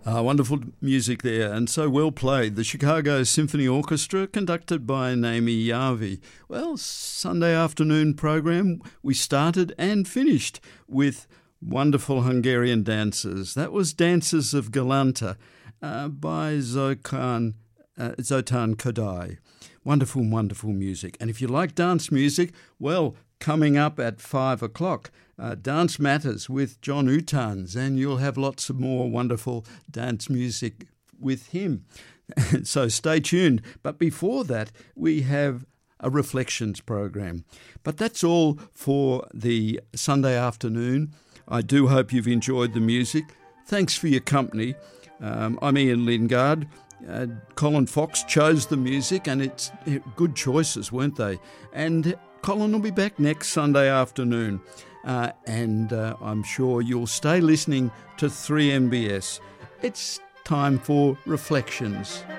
Wonderful music there, and so well played. The Chicago Symphony Orchestra, conducted by Naomi Yavi. Well, Sunday afternoon program, we started and finished with wonderful Hungarian dances. That was Dances of Galanta by Zoltán Kodály. Wonderful, wonderful music. And if you like dance music, well, coming up at 5 o'clock, Dance Matters with John Utans, and you'll have lots of more wonderful dance music with him. So stay tuned. But before that, we have a Reflections program. But that's all for the Sunday afternoon. I do hope you've enjoyed the music. Thanks for your company. I'm Ian Lingard. Colin Fox chose the music, and it's good choices, weren't they? And Colin will be back next Sunday afternoon. And I'm sure you'll stay listening to 3MBS. It's time for Reflections.